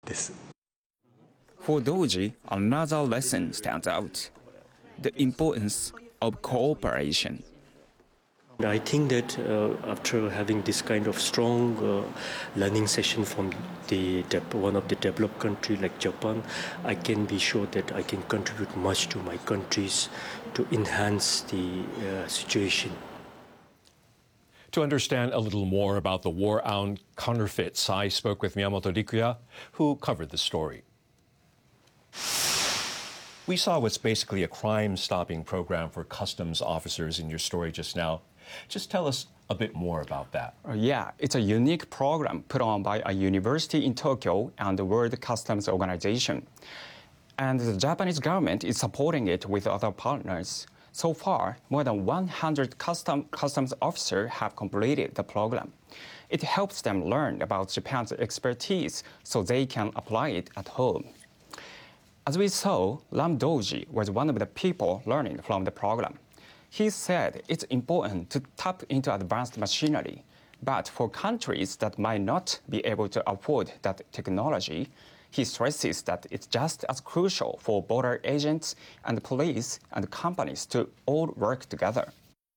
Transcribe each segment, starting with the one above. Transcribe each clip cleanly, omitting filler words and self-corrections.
です。 For Doji, another lesson stands out: the importance of cooperation. I think that after having this kind of strong learning session from one of the developed country like Japan, I can be sure that I can contribute much to my countries to enhance the situation. To understand a little more about the war on counterfeits, I spoke with Miyamoto Rikuya, who covered the story. We saw what's basically a crime-stopping program for customs officers in your story just now. Just tell us a bit more about that. Yeah, it's a unique program put on by a university in Tokyo and the World Customs Organization. And the Japanese government is supporting it with other partners. So far, more than 100 customs officers have completed the program. It helps them learn about Japan's expertise so they can apply it at home. As we saw, Ram Doji was one of the people learning from the program. He said it's important to tap into advanced machinery, but for countries that might not be able to afford that technology, he stresses that it's just as crucial for border agents and police and companies to all work together.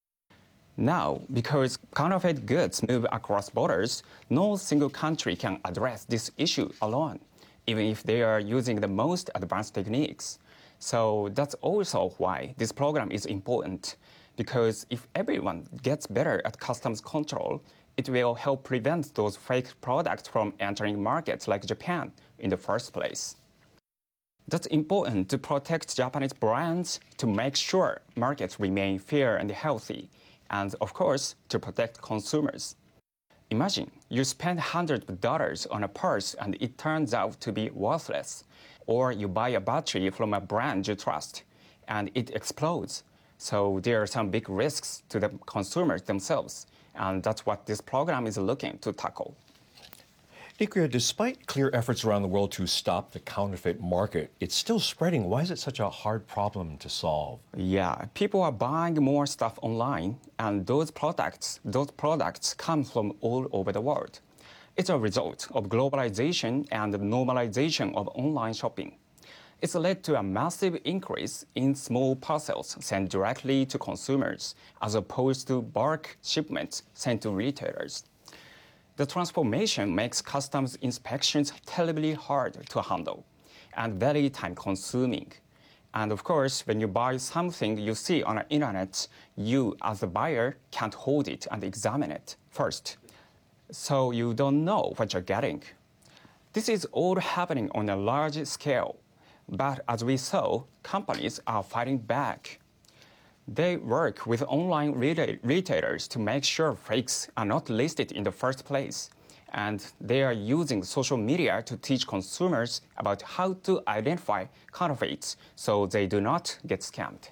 Now, because counterfeit goods move across borders, no single country can address this issue alone, even if they are using the most advanced techniques. So that's also why this program is important, because if everyone gets better at customs control, it will help prevent those fake products from entering markets like Japan in the first place. That's important to protect Japanese brands, to make sure markets remain fair and healthy, and of course, to protect consumers. Imagine you spend hundreds of dollars on a purse and it turns out to be worthless. Or you buy a battery from a brand you trust and it explodes. So there are some big risks to the consumers themselves. And that's what this program is looking to tackle. Rikuya, despite clear efforts around the world to stop the counterfeit market, it's still spreading. Why is it such a hard problem to solve? Yeah, people are buying more stuff online, and those products come from all over the world. It's a result of globalization and the normalization of online shopping. It's led to a massive increase in small parcels sent directly to consumers, as opposed to bulk shipments sent to retailers. The transformation makes customs inspections terribly hard to handle and very time-consuming. And of course, when you buy something you see on the internet, you, as a buyer, can't hold it and examine it first. So you don't know what you're getting. This is all happening on a large scale. But as we saw, companies are fighting back. They work with online retailers to make sure fakes are not listed in the first place. And they are using social media to teach consumers about how to identify counterfeits so they do not get scammed.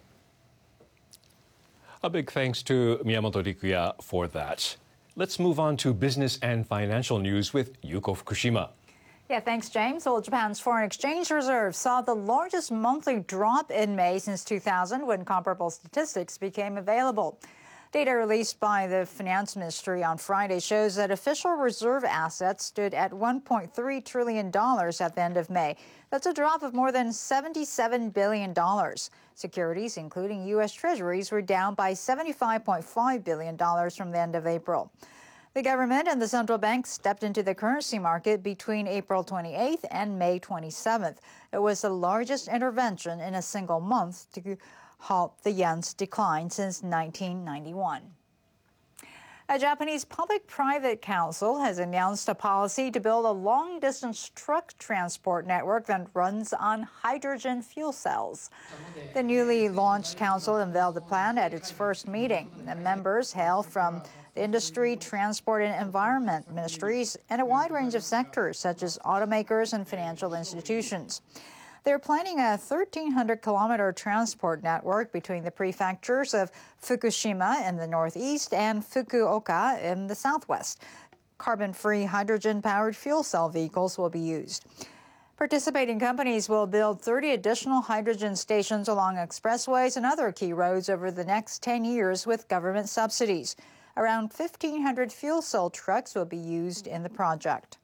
A big thanks to Miyamoto Rikuya for that. Let's move on to business and financial news with Yuko Fukushima. Yeah, thanks, James. Well, Japan's foreign exchange reserve saw the largest monthly drop in May since 2000 when comparable statistics became available. Data released by the Finance Ministry on Friday shows that official reserve assets stood at $1.3 trillion at the end of May. That's a drop of more than $77 billion. Securities, including U.S. Treasuries, were down by $75.5 billion from the end of April. The government and the central bank stepped into the currency market between April 28th and May 27th. It was the largest intervention in a single month to halt the yen's decline since 1991. A Japanese public-private council has announced a policy to build a long-distance truck transport network that runs on hydrogen fuel cells. The newly launched council unveiled the plan at its first meeting. The members hail from the industry, transport, and environment ministries, and a wide range of sectors, such as automakers and financial institutions. They're planning a 1,300-kilometer transport network between the prefectures of Fukushima in the northeast and Fukuoka in the southwest. Carbon-free hydrogen-powered fuel cell vehicles will be used. Participating companies will build 30 additional hydrogen stations along expressways and other key roads over the next 10 years with government subsidies. Around 1,500 fuel cell trucks will be used in the project.